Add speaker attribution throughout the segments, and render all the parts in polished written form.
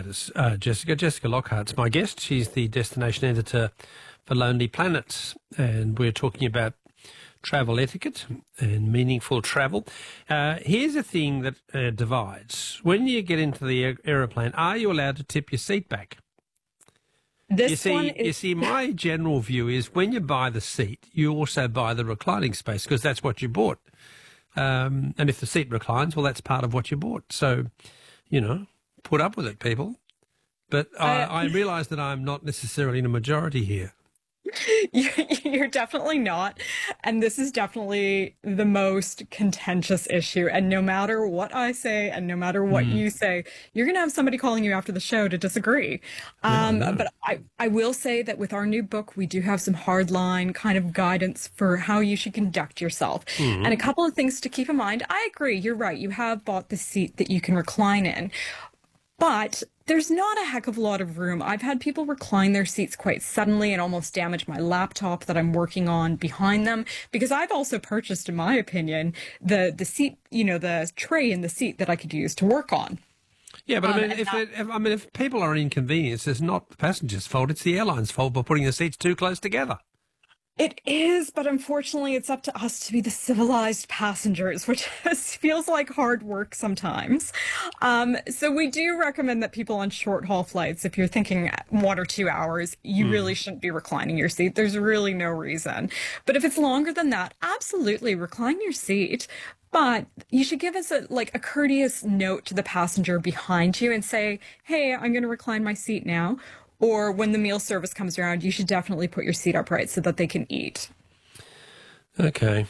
Speaker 1: us, Jessica. Jessica Lockhart's my guest. She's the destination editor for Lonely Planet, and we're talking about travel etiquette and meaningful travel. Here's a thing that divides. When you get into the aeroplane, are you allowed to tip your seat back? You see, my general view is when you buy the seat, you also buy the reclining space because that's what you bought. And if the seat reclines, well, that's part of what you bought. So, put up with it, people. But I realise that I'm not necessarily in a majority here.
Speaker 2: You're definitely not. And this is definitely the most contentious issue. And no matter what I say and no matter what you say, you're going to have somebody calling you after the show to disagree. But I will say that with our new book, we do have some hardline kind of guidance for how you should conduct yourself. And a couple of things to keep in mind. I agree. You're right. You have bought the seat that you can recline in. But there's not a heck of a lot of room. I've had people recline their seats quite suddenly and almost damage my laptop that I'm working on behind them, because I've also purchased, in my opinion, the seat, the tray in the seat that I could use to work on.
Speaker 1: Yeah, but if people are inconvenienced, it's not the passenger's fault, it's the airline's fault by putting the seats too close together.
Speaker 2: It is, but unfortunately, it's up to us to be the civilized passengers, which feels like hard work sometimes. So we do recommend that people on short-haul flights, if you're thinking 1 or 2 hours, you really shouldn't be reclining your seat. There's really no reason. But if it's longer than that, absolutely recline your seat. But you should give us a courteous note to the passenger behind you and say, hey, I'm going to recline my seat now. Or when the meal service comes around, you should definitely put your seat upright so that they can eat.
Speaker 1: Okay.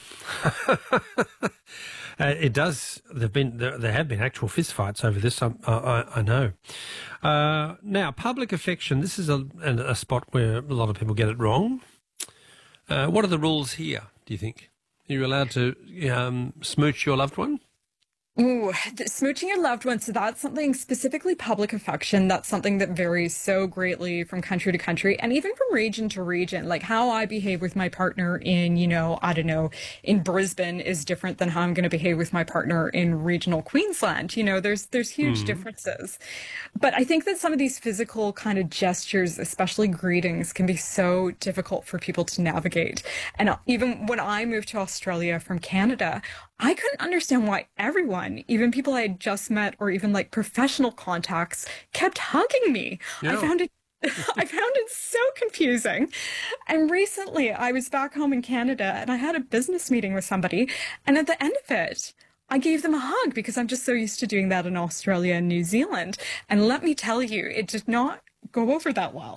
Speaker 1: It does. There have been actual fistfights over this. I know. Now, public affection. This is a spot where a lot of people get it wrong. What are the rules here, do you think? Are you allowed to smooch your loved one?
Speaker 2: Ooh, smooching your loved ones, so that's something specifically public affection. That's something that varies so greatly from country to country and even from region to region. Like how I behave with my partner in, in Brisbane is different than how I'm going to behave with my partner in regional Queensland. There's huge differences. But I think that some of these physical kind of gestures, especially greetings, can be so difficult for people to navigate. And even when I moved to Australia from Canada, I couldn't understand why everyone, even people I had just met or even professional contacts, kept hugging me. Yeah. I found it so confusing. And recently I was back home in Canada and I had a business meeting with somebody. And at the end of it, I gave them a hug because I'm just so used to doing that in Australia and New Zealand. And let me tell you, it did not go over that well.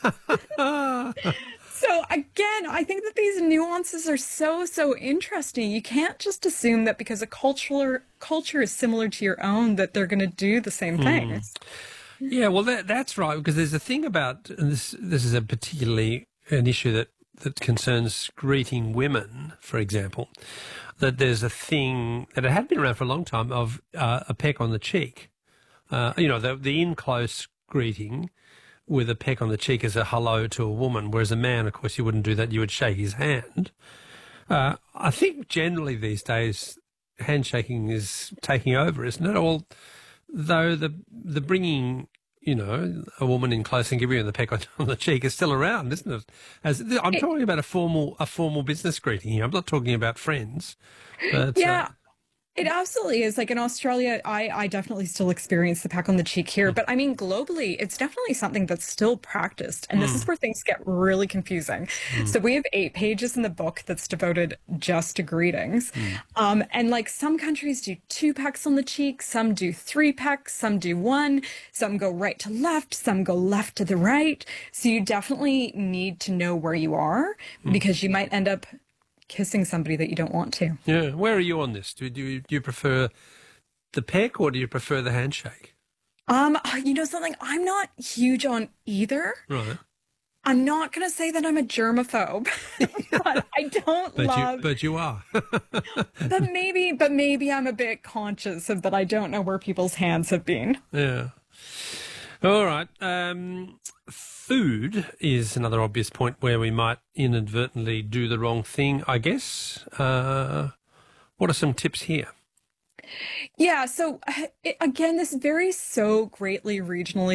Speaker 2: So again, I think that these nuances are so interesting. You can't just assume that because a culture is similar to your own that they're going to do the same things.
Speaker 1: Yeah, well, that's right, because there's a thing about, and this is particularly an issue that concerns greeting women, for example, that there's a thing that it had been around for a long time of a peck on the cheek. The in-close greeting with a peck on the cheek as a hello to a woman, whereas a man, of course, you wouldn't do that. You would shake his hand. I think generally these days handshaking is taking over, isn't it? Although the bringing, a woman in close and giving her the peck on the cheek is still around, isn't it? I'm talking about a formal business greeting here. I'm not talking about friends. But,
Speaker 2: yeah. It absolutely is. Like in Australia, I definitely still experience the peck on the cheek here. But I mean, globally, it's definitely something that's still practiced. And this is where things get really confusing. So we have 8 pages in the book that's devoted just to greetings. And some countries do 2 pecks on the cheek, some do 3 pecks, some do 1, some go right to left, some go left to the right. So you definitely need to know where you are because you might end up kissing somebody that you don't want to.
Speaker 1: Yeah. Where are you on this? Do you prefer the peck or do you prefer the handshake?
Speaker 2: Something, I'm not huge on either.
Speaker 1: Right.
Speaker 2: I'm not going to say that I'm a germaphobe, but I don't love...
Speaker 1: But you are.
Speaker 2: but maybe I'm a bit conscious of that I don't know where people's hands have been.
Speaker 1: Yeah. All right. Food is another obvious point where we might inadvertently do the wrong thing, I guess. What are some tips here?
Speaker 2: Yeah, so again, this varies so greatly regionally.